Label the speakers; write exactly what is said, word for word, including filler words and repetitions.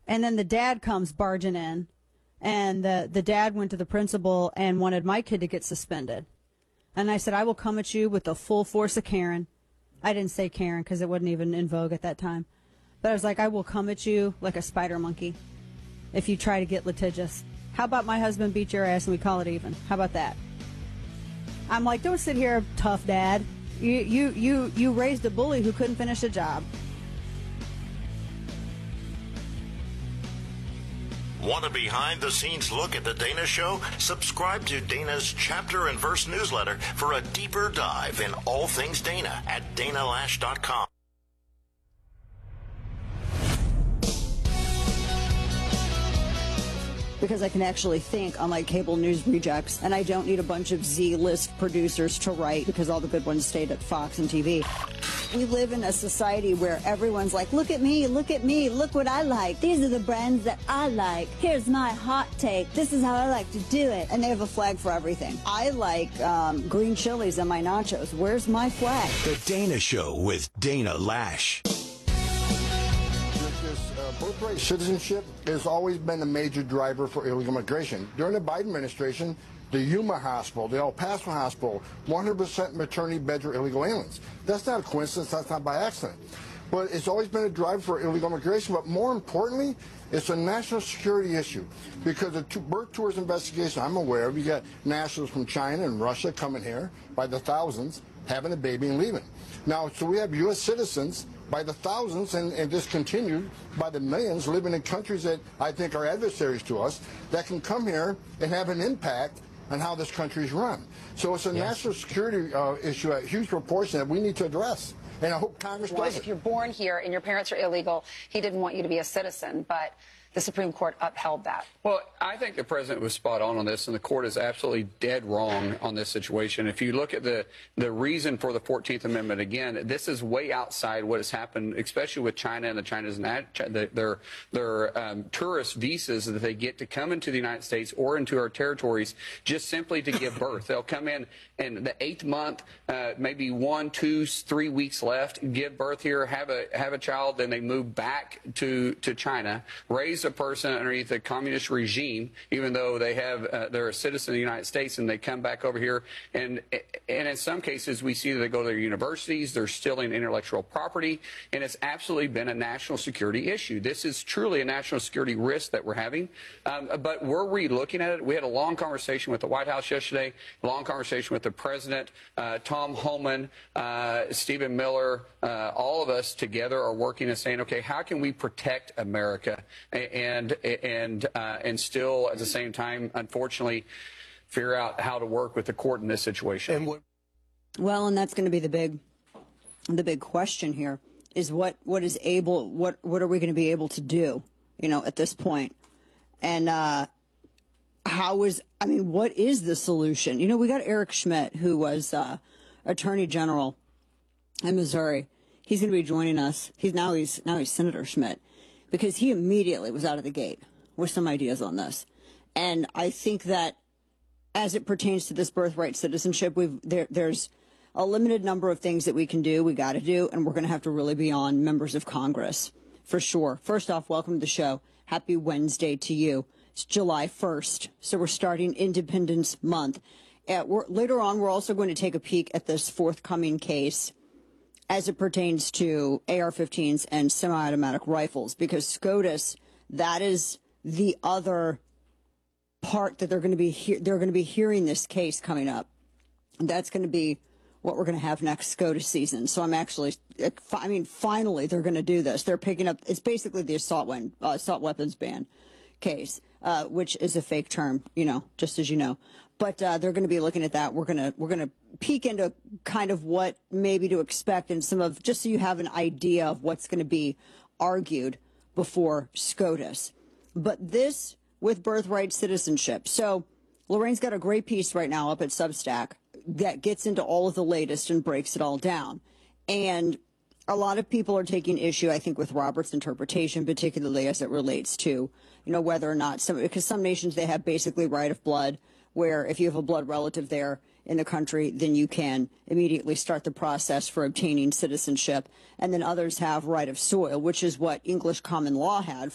Speaker 1: And then the dad comes barging in, and the, the dad went to the principal and wanted my kid to get suspended. And I said, I will come at you with the full force of Karen. I didn't say Karen because it wasn't even in vogue at that time. But I was like, I will come at you like a spider monkey if you try to get litigious. How about my husband beat your ass and we call it even? How about that? I'm like, don't sit here, tough dad. You you you you raised a bully who couldn't finish a job.
Speaker 2: Want a behind-the-scenes look at The Dana Show? Subscribe to Dana's Chapter and Verse newsletter for a deeper dive in all things Dana at dana lash dot com.
Speaker 1: Because I can actually think, unlike cable news rejects, and I don't need a bunch of Z-list producers to write because all the good ones stayed at Fox and T V. We live in a society where everyone's like, look at me, look at me, look what I like. These are the brands that I like. Here's my hot take. This is how I like to do it. And they have a flag for everything. I like um, green chilies on my nachos. Where's my flag?
Speaker 3: The Dana Show with Dana Lash.
Speaker 4: Birthright citizenship has always been a major driver for illegal immigration. During the Biden administration, the Yuma Hospital, the El Paso Hospital, one hundred percent maternity beds were illegal aliens. That's not a coincidence. That's not by accident. But it's always been a driver for illegal immigration. But more importantly, it's a national security issue. Because the two birth tours investigation I'm aware of, you got nationals from China and Russia coming here by the thousands, having a baby and leaving. Now, so we have U S citizens by the thousands and, and just continued by the millions living in countries that I think are adversaries to us that can come here and have an impact on how this country is run. So it's a yes. national security uh, issue at huge proportion that we need to address. And I hope Congress
Speaker 5: well,
Speaker 4: does it.
Speaker 5: If you're born here and your parents are illegal, he didn't want you to be a citizen, but the Supreme Court upheld that.
Speaker 6: Well, I think the president was spot on on this, and the court is absolutely dead wrong on this situation. If you look at the, the reason for the fourteenth Amendment, again, this is way outside what has happened, especially with China and the China's their, their um, tourist visas that they get to come into the United States or into our territories just simply to give birth. They'll come in in the eighth month, uh, maybe one, two, three weeks left, give birth here, have a have a child, then they move back to, to China, raise a person underneath a communist regime, even though they have uh, they're a citizen of the United States, and they come back over here, and and in some cases we see that they go to their universities, they're stealing intellectual property, and it's absolutely been a national security issue. This is truly a national security risk that we're having, um, but we're re-looking at it. We had a long conversation with the White House yesterday, a long conversation with the president, uh, Tom Homan, uh, Stephen Miller, uh, all of us together are working and saying, okay, how can we protect America and and uh, and still at the same time, unfortunately, figure out how to work with the court in this situation.
Speaker 1: And what- well, and that's going to be the big, the big question here is what what is able what what are we going to be able to do, you know, at this point, and uh, how is I mean, what is the solution? You know, we got Eric Schmidt, who was uh, Attorney General in Missouri. He's going to be joining us. He's now he's now he's Senator Schmidt. Because he immediately was out of the gate with some ideas on this. And I think that as it pertains to this birthright citizenship, we've there, there's a limited number of things that we can do, we got to do, and we're going to have to really be on members of Congress, for sure. First off, welcome to the show. Happy Wednesday to you. It's July first, so we're starting Independence Month. Uh, we're, later on, we're also going to take a peek at this forthcoming case as it pertains to A R fifteens and semi-automatic rifles, because SCOTUS, that is the other part that they're going to be he- they're going to be hearing this case coming up. And that's going to be what we're going to have next SCOTUS season. So I'm actually, I mean, finally they're going to do this. They're picking up. It's basically the assault when, uh, assault weapons ban case, uh, which is a fake term, you know, just as you know. But uh, they're going to be looking at that. We're going to we're going to peek into kind of what maybe to expect and some of, just so you have an idea of what's going to be argued before SCOTUS. But this with birthright citizenship. So Lorraine's got a great piece right now up at Substack that gets into all of the latest and breaks it all down. And a lot of people are taking issue, I think, with Robert's interpretation, particularly as it relates to, you know, whether or not some, because some nations, they have basically right of blood, where if you have a blood relative there in the country, then you can immediately start the process for obtaining citizenship. And then others have right of soil, which is what English common law had